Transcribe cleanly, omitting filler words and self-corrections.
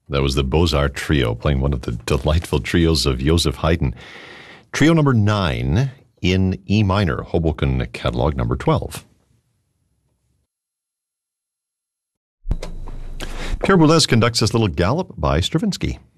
That was the Beaux-Arts Trio playing one of the delightful trios of Joseph Haydn. Trio number 9 in E minor, Hoboken Catalog number 12. Pierre Boulez conducts this little gallop by Stravinsky.